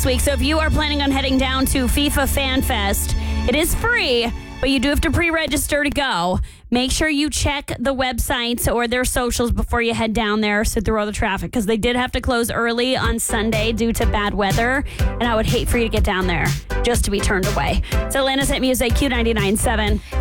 week. So if you are planning on heading down to FIFA Fan Fest, it is free, but you do have to pre-register to go. Make sure you check the websites or their socials before you head down there, sit through all the traffic, because they did have to close early on Sunday due to bad weather, and I would hate for you to get down there just to be turned away. So Atlanta's Hit Music, Q99.7.